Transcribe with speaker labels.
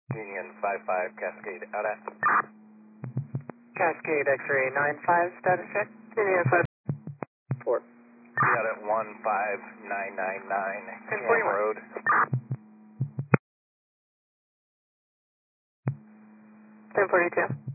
Speaker 1: Union 55 Cascade out at.
Speaker 2: Cascade X-ray 95, status check. Union 5. Port.
Speaker 1: Out at 15999 Ham
Speaker 2: 41.
Speaker 1: Road.
Speaker 2: 1042.